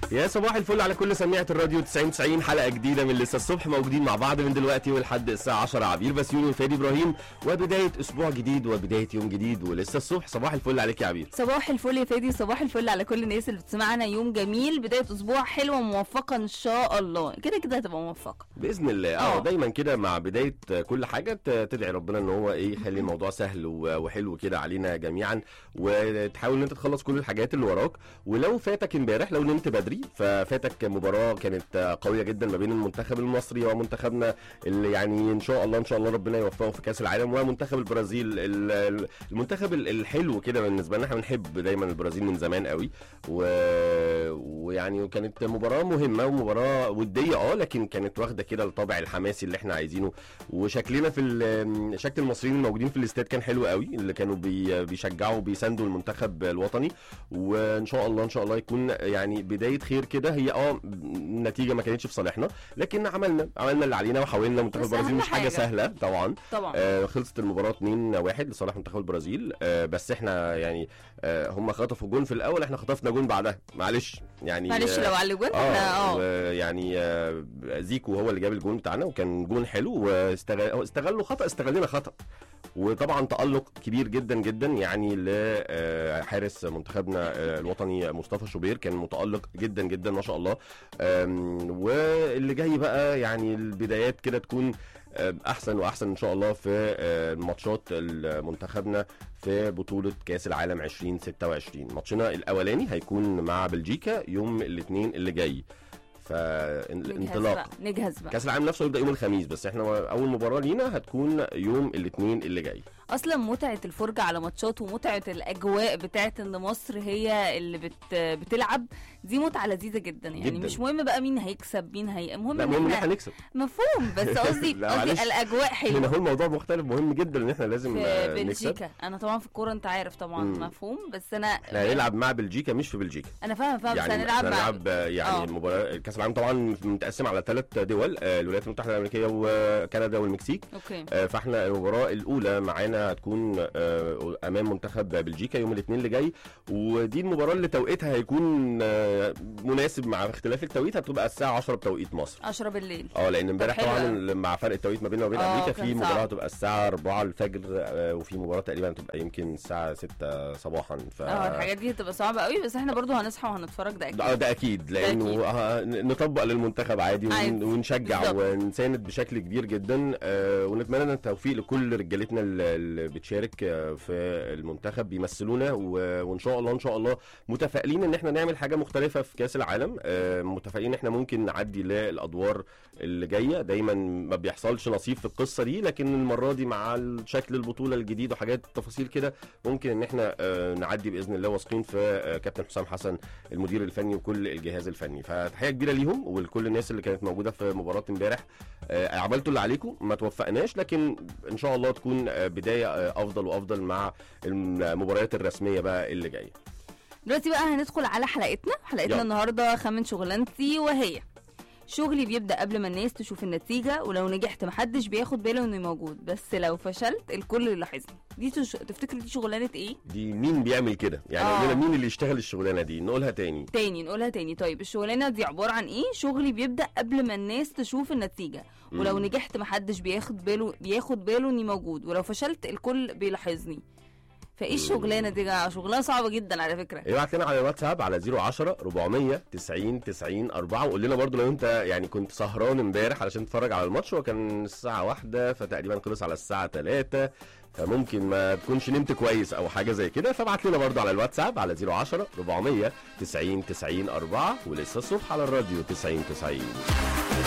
يا صباح الفل على كل سميعة الراديو 90 حلقة جديدة من لسه الصبح، موجودين مع بعض من دلوقتي ولحد الساعة 10. عبير بسيوني وفادي إبراهيم، وبداية أسبوع جديد وبداية يوم جديد ولسه الصبح. صباح الفل عليك يا عبير. صباح الفل يا فادي، صباح الفل على كل الناس اللي بتسمعنا. يوم جميل، بداية أسبوع حلوة وموفقة إن شاء الله. كده كده هتبقى موفقة بإذن الله. دايما كده مع بداية كل حاجة تدعي ربنا إن هو يخلي الموضوع سهل وحلو كده علينا جميعا، وتحاول إن أنت تخلص كل الحاجات اللي وراك. ولو فاتك امبارح، لو نمت بدري ففاتك مباراة كانت قوية جدا ما بين المنتخب المصري ومنتخبنا اللي يعني ان شاء الله ربنا يوفقه في كأس العالم، ومنتخب البرازيل المنتخب الحلو كده بالنسبة لنا. احنا بنحب دايما البرازيل من زمان قوي، ويعني كانت مباراة مهمة ومباراة ودية لكن كانت واخدة كده الطابع الحماسي اللي احنا عايزينه. وشكلنا في شكل المصريين الموجودين في الاستاد كان حلو قوي، اللي كانوا بيشجعوا وبيساندوا المنتخب الوطني. وان شاء الله يكون يعني بداية خير كده. هي النتيجه ما كانتش في صالحنا، لكن عملنا اللي علينا وحاولنا. منتخب البرازيل مش حاجه سهله طبعا. خلصت المباراه 2-1 لصالح منتخب البرازيل. بس احنا يعني هم خطفوا جون في الاول، احنا خطفنا جون بعدها. معلش لو على الجون يعني زيكو هو اللي جاب الجون بتاعنا، وكان جون حلو، واستغلوا خطا، استغلنا خطا. وطبعا تألق كبير جدا جدا يعني لحارس منتخبنا الوطني مصطفى شوبير، كان متألق جدا جدا ما شاء الله. واللي جاي بقى يعني البدايات كده تكون احسن واحسن ان شاء الله في ماتشات منتخبنا في بطولة كأس العالم 2026. ماتشنا الاولاني هيكون مع بلجيكا يوم الاثنين اللي جاي. فانطلاق نجهز بقى. كأس العالم نفسه يبدأ يوم الخميس، بس احنا اول مباراة لينا هتكون يوم الاثنين اللي جاي. اصلا متعه الفرجه على ماتشات ومتعه الاجواء بتاعه ان مصر هي اللي بتلعب، دي متعه لذيذه جدا يعني جداً. مش مهم بقى مين هيكسب المهم ان احنا هنكسب. مفهوم، بس قصدي الاجواء حلوه. هنا هو الموضوع مختلف، مهم جدا ان احنا لازم في بلجيكا. انا طبعا في الكوره انت عارف طبعا. مفهوم، بس احنا هنلعب مع بلجيكا مش في بلجيكا. انا فاهم يعني بس هنلعب يعني المباراه كاس العالم طبعا متقسم على 3 دول، الولايات المتحده الامريكيه وكندا والمكسيك. فاحنا المباراه الاولى معانا هتكون امام منتخب بلجيكا يوم الاثنين اللي جاي. ودي المباراه اللي توقيتها هيكون مناسب مع اختلاف التوقيت، هتبقى الساعه 10 بتوقيت مصر، 10 بالليل. لان امبارح طبعا مع فرق التوقيت ما بيننا وبين امريكا في مباراه هتبقى الساعه 4 الفجر، وفي مباراه تقريبا هتبقى يمكن الساعه 6 صباحا. الحاجات دي هتبقى صعبه قوي، بس احنا برضو هنصحى وهنتفرج. ده اكيد ده اكيد، لانه نطبق للمنتخب عادي ونشجع ونساند بشكل كبير جدا. ونتمنى التوفيق لكل رجالتنا اللي بتشارك في المنتخب بيمثلونا. وان شاء الله متفائلين ان احنا نعمل حاجه مختلفه في كاس العالم. متفائلين ان احنا ممكن نعدي للادوار اللي جايه. دايما ما بيحصلش نصيب في القصه دي، لكن المره دي مع شكل البطوله الجديد وحاجات تفاصيل كده ممكن ان احنا نعدي باذن الله. واثقين في كابتن حسام حسن المدير الفني وكل الجهاز الفني. فتحيه كبيره ليهم ولكل الناس اللي كانت موجوده في مباراه امبارح. عملتوا اللي عليكم، ما توفقناش، لكن ان شاء الله تكون بدايه افضل وافضل مع المباريات الرسميه بقى اللي جايه. دلوقتي بقى هندخل على حلقتنا النهارده. خمن شغلانتي، وهي شغلي بيبدأ قبل ما الناس تشوف النتيجة، ولو نجحت محدش بياخد باله انه موجود، بس لو فشلت الكل يلاحظني. دي تفتكر دي شغلانة ايه؟ دي مين بيعمل كده؟ يعني مين اللي يشتغل الشغلانة دي؟ نقولها تاني. طيب الشغلانة دي عبارة عن ايه؟ شغلي بيبدأ قبل ما الناس تشوف النتيجة، ولو نجحت محدش بياخد باله اني موجود، ولو فشلت الكل بيلاحظني. فايه الشغلانه دي؟ شغلانه صعبه جدا على فكره. ابعت لنا على الواتساب على 010 400 90 4، وقول لنا برضو لو انت يعني كنت سهران امبارح علشان تتفرج على الماتش، وكان الساعه 1 فتقريبا خلص على الساعه 3، فممكن ما تكونش نمت كويس او حاجه زي كده. فابعت لنا برضو على الواتساب على 010 400 90 4، ولسه الصبح على الراديو 90.